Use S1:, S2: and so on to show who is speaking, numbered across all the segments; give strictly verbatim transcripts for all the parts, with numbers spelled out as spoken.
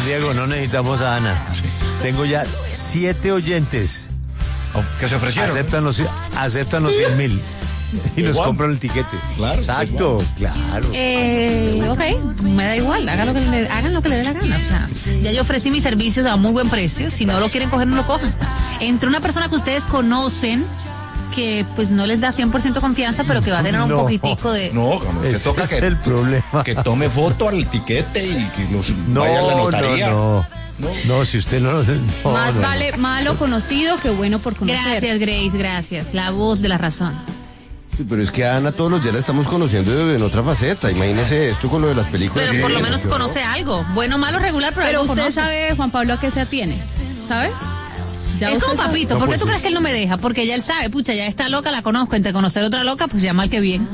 S1: Diego, no necesitamos a Ana.
S2: Sí.
S1: Tengo ya siete oyentes.
S2: ¿Qué se ofrecieron?
S1: Aceptan los, aceptan los cien mil. Y nos
S2: Igual.
S1: compran el tiquete.
S2: Claro.
S1: Exacto, claro.
S3: Eh, ok, me da igual, hagan lo que le, hagan lo que le dé la gana. O sea, ya yo ofrecí mis servicios a muy buen precio. Si no lo quieren coger, no lo cojan. Entre una persona que ustedes conocen, que pues no les da cien por ciento confianza, pero que va a tener un
S1: No.
S3: poquitico de...
S2: No, como que
S1: Ese
S2: toca
S1: es
S2: que,
S1: el problema.
S2: que tome foto al tiquete y que los
S1: No,
S2: vaya a la notaría.
S1: no, no, no, si usted no... no
S4: Más
S1: no,
S4: vale malo conocido que bueno por conocer.
S3: Gracias, Grace, gracias. La voz de la razón.
S5: Sí, pero es que a Ana todos los días la estamos conociendo en otra faceta. Imagínese esto con lo de las películas.
S3: Pero por lo
S5: Sí,
S3: menos
S5: ¿no?
S3: conoce algo. Bueno, malo, regular, pero,
S4: Pero
S3: algo
S4: usted
S3: conoce.
S4: sabe, Juan Pablo, a qué se atiene, ¿sabe? Ya
S3: Es
S4: usted
S3: como
S4: sabe.
S3: papito,
S1: No,
S3: ¿por qué
S1: pues
S3: tú
S1: sí.
S3: crees que él no me deja? Porque ya él sabe, pucha, ya está loca, la conozco, entre conocer otra loca, pues ya mal que bien.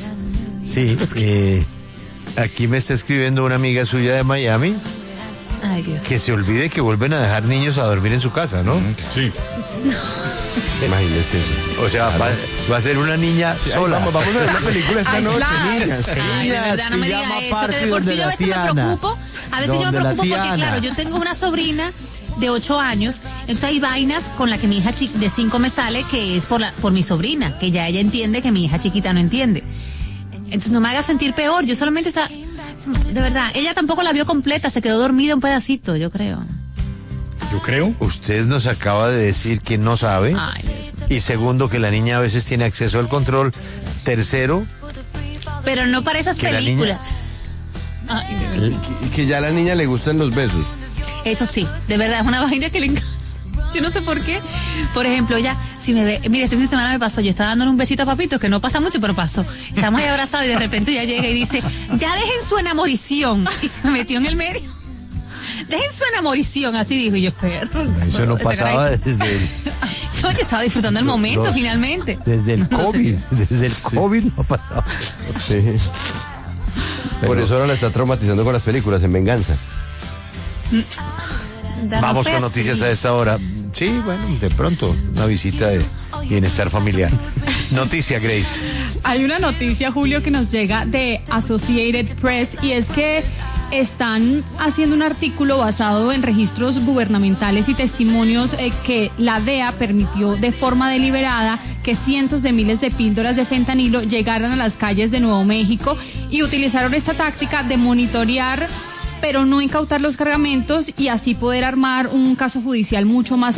S1: Sí, eh, aquí me está escribiendo una amiga suya de Miami
S3: Ay, Dios.
S1: que se olvide que vuelven a dejar niños a dormir en su casa, ¿no?
S2: Sí.
S5: Imagínese eso.
S1: O sea, va, va a ser una niña sola.
S5: Vamos, vamos a ver una película esta noche,
S4: Aislada.
S5: niñas.
S3: Ay, de verdad, no me diga eso, que de por sí yo a veces me preocupo, a veces yo me
S1: Donde la
S3: preocupo
S1: tía
S3: porque,
S1: Ana.
S3: claro, yo tengo una sobrina de ocho años, entonces hay vainas con la que mi hija chi- de cinco me sale que es por la por mi sobrina, que ya ella entiende que mi hija chiquita no entiende. Entonces no me haga sentir peor, yo solamente está, de verdad, ella tampoco la vio completa, se quedó dormida un pedacito, yo creo.
S2: Yo creo.
S1: Usted nos acaba de decir que no sabe.
S3: Ay, Dios mío.
S1: Y segundo, que la niña a veces tiene acceso al control. Tercero,
S3: Pero no para esas
S1: Que la
S3: películas. Ay, de verdad.
S5: Y que ya a la niña le gustan los besos.
S3: Eso sí, de verdad, es una vaina que le encanta. Yo no sé por qué. Por ejemplo, ella, si me ve, mire, este fin de semana me pasó, yo estaba dándole un besito a Papito, que no pasa mucho, pero pasó. Estamos ahí abrazados y de repente ella llega y dice, ya dejen su enamorición. Y se me metió en el medio. Dejen su enamorición, así dijo y yo, perro.
S1: eso no
S3: Este
S1: pasaba
S3: caray.
S1: desde el,
S3: No, yo estaba disfrutando el momento,
S1: Dos.
S3: finalmente.
S1: desde el
S3: No sé.
S1: COVID. Desde el COVID no pasaba.
S5: Sí. Por eso ahora la está traumatizando con las películas, en venganza.
S3: Ya no
S1: Vamos
S3: fue
S1: con
S3: así.
S1: noticias a esta hora. Sí, bueno, de pronto, una visita de bienestar familiar. Noticia, Grace.
S4: Hay una noticia, Julio, que nos llega de Associated Press y es que están haciendo un artículo basado en registros gubernamentales y testimonios eh, que la D E A permitió de forma deliberada que cientos de miles de píldoras de fentanilo llegaran a las calles de Nuevo México y utilizaron esta táctica de monitorear pero no incautar los cargamentos y así poder armar un caso judicial mucho más